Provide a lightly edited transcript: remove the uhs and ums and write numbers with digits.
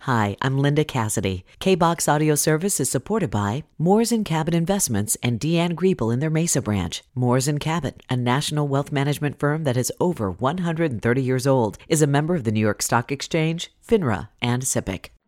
Hi, I'm Linda Cassidy. K-Box Audio Service is supported by Moores & Cabot Investments and Deanne Griebel in their Mesa branch. Moores & Cabot, a national wealth management firm that is over 130 years old, is a member of the New York Stock Exchange, FINRA, and SIPC.